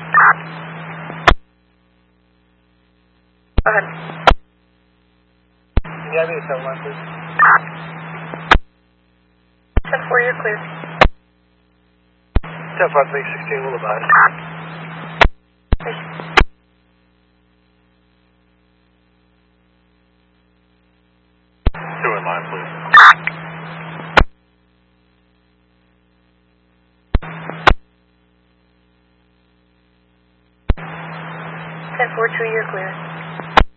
Go ahead. Can you have me a 7-line, please? 10-4, you're clear. 10-5, make 16, will abide. Thanks. 2 in line, please. 10-4, 2, you're clear.